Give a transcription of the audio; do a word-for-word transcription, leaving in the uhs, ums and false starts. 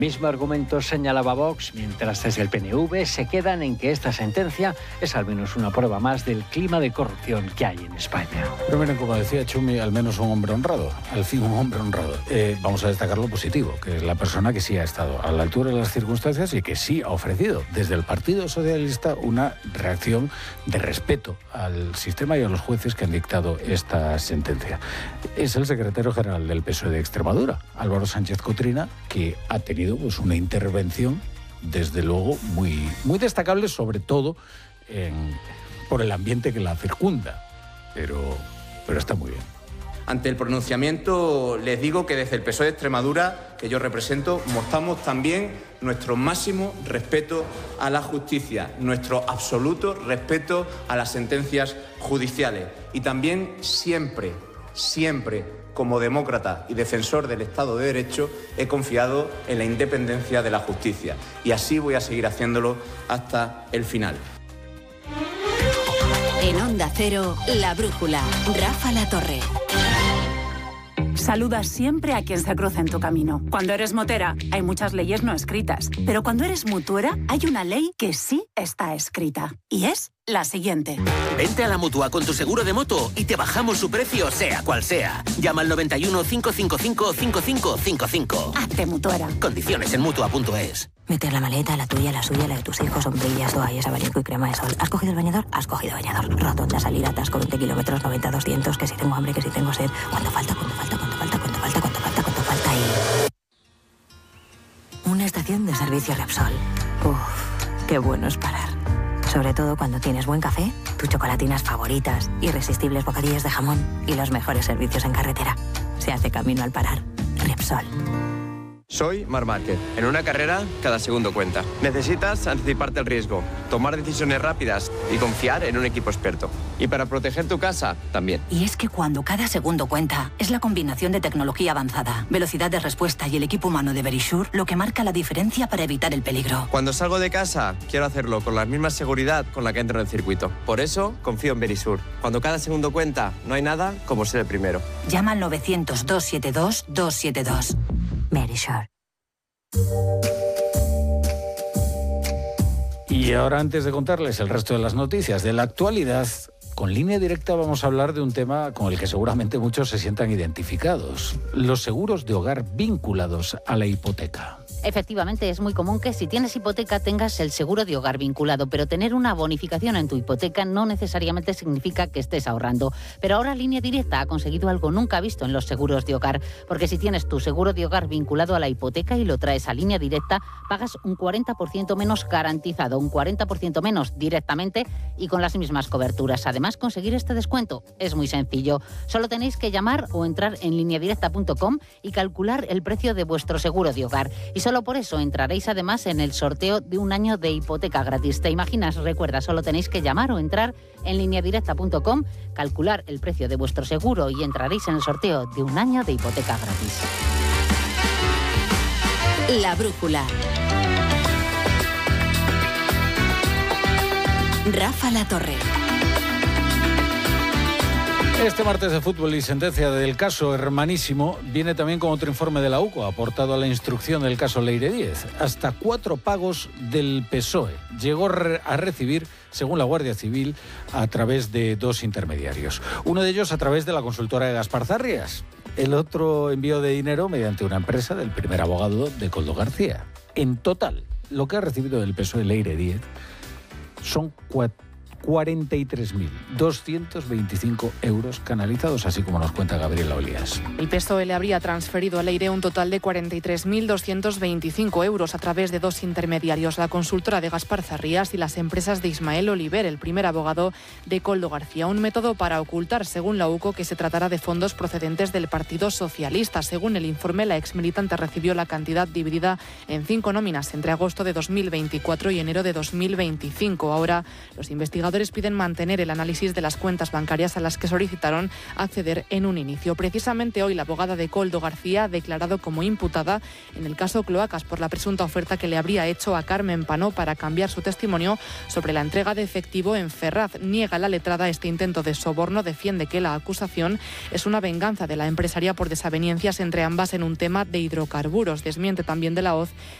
Mismo argumento señalaba Vox, mientras desde el P N V se quedan en que esta sentencia es al menos una prueba más del clima de corrupción que hay en España. Pero miren, como decía Chumi, al menos un hombre honrado, al fin un hombre honrado. Eh, vamos a destacar lo positivo, que es la persona que sí ha estado a la altura de las circunstancias y que sí ha ofrecido desde el Partido Socialista una reacción de respeto al sistema y a los jueces que han dictado esta sentencia. Es el secretario general del P S O E de Extremadura, Álvaro Sánchez Cotrina, que ha tenido pues una intervención desde luego muy, muy destacable, sobre todo en, por el ambiente que la circunda, pero, pero está muy bien. Ante el pronunciamiento les digo que desde el P S O E de Extremadura, que yo represento, mostramos también nuestro máximo respeto a la justicia, nuestro absoluto respeto a las sentencias judiciales y también siempre, siempre como demócrata y defensor del Estado de Derecho, he confiado en la independencia de la justicia y así voy a seguir haciéndolo hasta el final. En Onda Cero, La Brújula, Rafa La Torre. Saluda siempre a quien se cruza en tu camino. Cuando eres motera, hay muchas leyes no escritas. Pero cuando eres mutuera, hay una ley que sí está escrita. Y es la siguiente. Vente a la Mutua con tu seguro de moto y te bajamos su precio, sea cual sea. Llama al noventa y uno, cinco cinco cinco, cinco cinco cinco cinco. Hazte mutuera. Condiciones en Mutua punto es. Meter la maleta, la tuya, la suya, la de tus hijos, sombrillas, toallas, abanico y crema de sol. ¿Has cogido el bañador? Has cogido bañador. Rotonda, salir, atasco, veinte kilómetros, noventa, doscientos, que si tengo hambre, que si tengo sed. ¿Cuánto falta? ¿Cuánto falta? ¿Cuánto falta? ¿Cuánto falta? ¿Cuánto falta? ¿Cuánto falta? Y... una estación de servicio Repsol. Uf, qué bueno es parar. Sobre todo cuando tienes buen café, tus chocolatinas favoritas, irresistibles bocadillos de jamón y los mejores servicios en carretera. Se hace camino al parar. Repsol. Soy Marc Márquez. En una carrera, cada segundo cuenta. Necesitas anticiparte al riesgo, tomar decisiones rápidas y confiar en un equipo experto. Y para proteger tu casa, también. Y es que cuando cada segundo cuenta, es la combinación de tecnología avanzada, velocidad de respuesta y el equipo humano de Verisure lo que marca la diferencia para evitar el peligro. Cuando salgo de casa, quiero hacerlo con la misma seguridad con la que entro en el circuito. Por eso, confío en Verisure. Cuando cada segundo cuenta, no hay nada como ser el primero. Llama al novecientos, doscientos setenta y dos, doscientos setenta y dos. Verisure. Y ahora, antes de contarles el resto de las noticias de la actualidad, con Línea Directa vamos a hablar de un tema con el que seguramente muchos se sientan identificados: los seguros de hogar vinculados a la hipoteca. Efectivamente, es muy común que si tienes hipoteca tengas el seguro de hogar vinculado, pero tener una bonificación en tu hipoteca no necesariamente significa que estés ahorrando. Pero ahora Línea Directa ha conseguido algo nunca visto en los seguros de hogar, porque si tienes tu seguro de hogar vinculado a la hipoteca y lo traes a Línea Directa, pagas un cuarenta por ciento menos garantizado, un cuarenta por ciento menos directamente y con las mismas coberturas. Además, conseguir este descuento es muy sencillo. Solo tenéis que llamar o entrar en línea directa punto com y calcular el precio de vuestro seguro de hogar. Y solo por eso entraréis además en el sorteo de un año de hipoteca gratis. ¿Te imaginas? Recuerda, solo tenéis que llamar o entrar en línea directa punto com, calcular el precio de vuestro seguro y entraréis en el sorteo de un año de hipoteca gratis. La Brújula. Rafa La Torre. Este martes de fútbol y sentencia del caso Hermanísimo viene también con otro informe de la U C O, aportado a la instrucción del caso Leire Díez. Hasta cuatro pagos del P S O E llegó a recibir, según la Guardia Civil, a través de dos intermediarios. Uno de ellos a través de la consultora de Gaspar Zarrías. El otro envío de dinero mediante una empresa del primer abogado de Coldo García. En total, lo que ha recibido del P S O E Leire Díez son cuarenta y tres mil doscientos veinticinco euros canalizados, así como nos cuenta Gabriela Olías. El P S O E le habría transferido a Leire un total de cuarenta y tres mil doscientos veinticinco euros a través de dos intermediarios, la consultora de Gaspar Zarrías y las empresas de Ismael Oliver, el primer abogado de Coldo García. Un método para ocultar, según la U C O, que se tratará de fondos procedentes del Partido Socialista. Según el informe, la exmilitante recibió la cantidad dividida en cinco nóminas entre agosto de dos mil veinticuatro y enero de dos mil veinticinco. Ahora, los investigadores abogadores piden mantener el análisis de las cuentas bancarias a las que solicitaron acceder en un inicio. Precisamente hoy la abogada de Koldo García ha declarado como imputada en el caso Cloacas por la presunta oferta que le habría hecho a Carmen Panó para cambiar su testimonio sobre la entrega de efectivo en Ferraz. Niega la letrada este intento de soborno, defiende que la acusación es una venganza de la empresaria por desavenencias entre ambas en un tema de hidrocarburos. Desmiente también de la Hoz